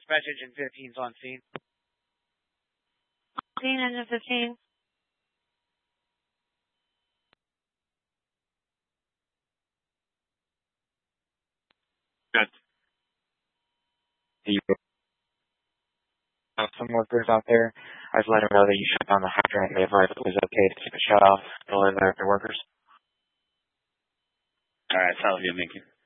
Dispatch Engine 15's on scene. Scene Engine 15. Good. You have some workers out there. I just let them know that you shut down the hydrant. They advised it was okay to take a shut off. They'll let their workers. All right, sounds good. Thank you.